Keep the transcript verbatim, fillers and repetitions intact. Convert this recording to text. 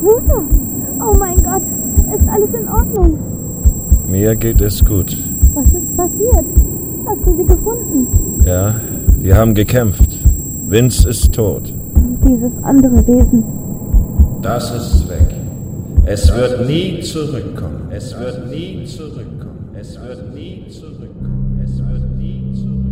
Luther! Oh mein Gott! Ist alles in Ordnung? Mir geht es gut. Was ist passiert? Hast du sie gefunden? Ja, wir haben gekämpft. Vince ist tot. Und dieses andere Wesen? Das ist weg. Es wird nie zurückkommen. Es wird nie zurückkommen. Es wird nie zurückkommen. Es wird nie zurückkommen.